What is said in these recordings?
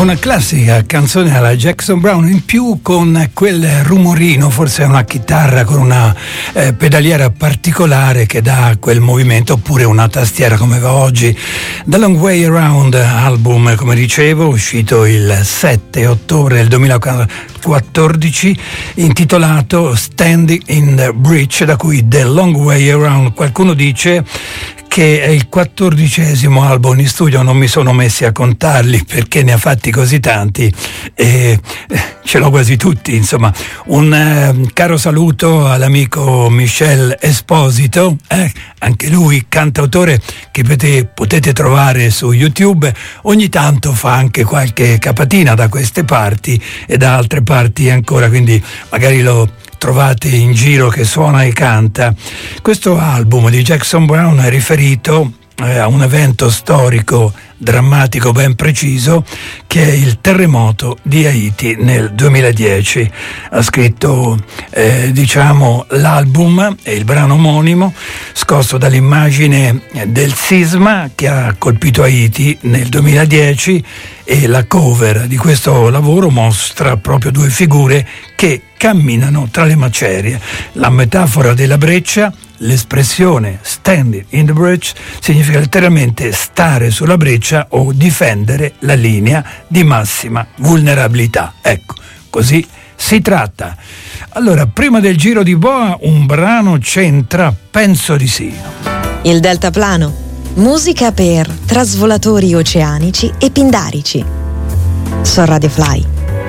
una classica canzone alla Jackson Browne, in più con quel rumorino, forse è una chitarra con una pedaliera particolare che dà quel movimento, oppure una tastiera come va oggi. The Long Way Around, album, come dicevo, uscito il 7 ottobre del 2014, intitolato Standing in the Breach, da cui The Long Way Around. Qualcuno dice che è il 14° album in studio, non mi sono messi a contarli perché ne ha fatti così tanti e ce l'ho quasi tutti, insomma. Un caro saluto all'amico Michel Esposito, anche lui cantautore che potete trovare su YouTube. Ogni tanto fa anche qualche capatina da queste parti e da altre parti ancora, quindi magari lo trovate in giro che suona e canta. Questo album di Jackson Browne è riferito a un evento storico drammatico ben preciso, che è il terremoto di Haiti nel 2010. Ha scritto l'album e il brano omonimo, scosso dall'immagine del sisma che ha colpito Haiti nel 2010, e la cover di questo lavoro mostra proprio due figure che camminano tra le macerie. La metafora della breccia, l'espressione standing in the breach, significa letteralmente stare sulla breccia o difendere la linea di massima vulnerabilità. Ecco, così si tratta. Allora, prima del giro di boa, un brano c'entra? Penso di sì. Il deltaplano, musica per trasvolatori oceanici e pindarici. Su Radio Fly.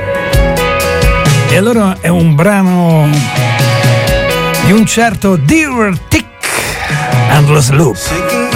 E allora è un brano di un certo Dear Tick, Endless Loop.